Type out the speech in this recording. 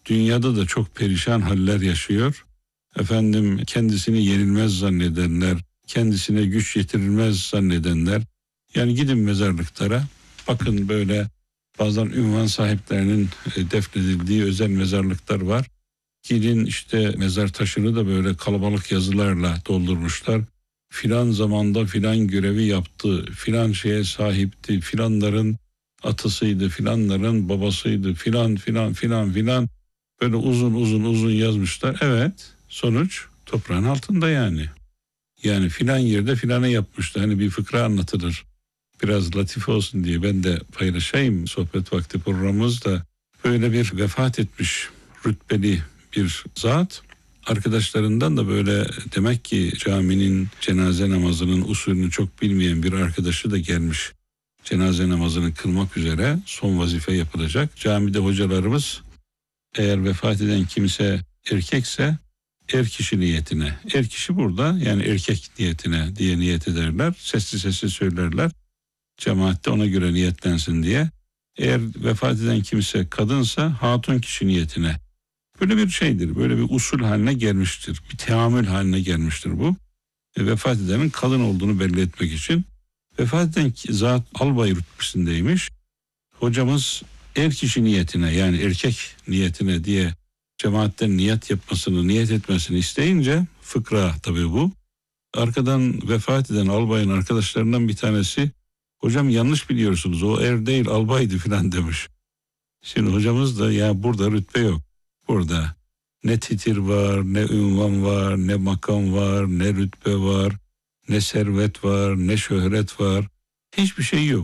dünyada da çok perişan haller yaşıyor. Efendim kendisini yenilmez zannedenler, kendisine güç yetirilmez zannedenler. Yani gidin mezarlıklara, bakın böyle bazen ünvan sahiplerinin defnedildiği özel mezarlıklar var. Gidin işte mezar taşını da böyle kalabalık yazılarla doldurmuşlar. Filan zamanda filan görevi yaptı, filan şeye sahipti, filanların atısıydı, filanların babasıydı, filan filan filan filan. Böyle uzun uzun uzun yazmışlar. Evet, sonuç toprağın altında yani. Yani filan yerde filana yapmıştı. Hani bir fıkra anlatılır. Biraz latife olsun diye ben de paylaşayım. Sohbet vakti programımızda böyle bir vefat etmiş rütbeli bir zat. Arkadaşlarından da böyle demek ki caminin cenaze namazının usulünü çok bilmeyen bir arkadaşı da gelmiş. Cenaze namazını kılmak üzere son vazife yapılacak. Camide hocalarımız eğer vefat eden kimse erkekse kişi niyetine, kişi burada yani erkek niyetine diye niyet ederler. Sessiz sessiz söylerler. Cemaatte ona göre niyetlensin diye. Eğer vefat eden kimse kadınsa hatun kişi niyetine. Böyle bir şeydir, böyle bir usul haline gelmiştir. Bir teamül haline gelmiştir bu. Vefat edenin kadın olduğunu belli etmek için. Vefat eden zat albay rütbesindeymiş. Hocamız kişi niyetine yani erkek niyetine diye cemaatten niyet etmesini isteyince fıkra tabii bu. Arkadan vefat eden albayın arkadaşlarından bir tanesi hocam yanlış biliyorsunuz o değil albaydı filan demiş. Şimdi hocamız da ya burada rütbe yok. Burada ne titir var, ne ünvan var, ne makam var, ne rütbe var, ne servet var, ne şöhret var. Hiçbir şey yok.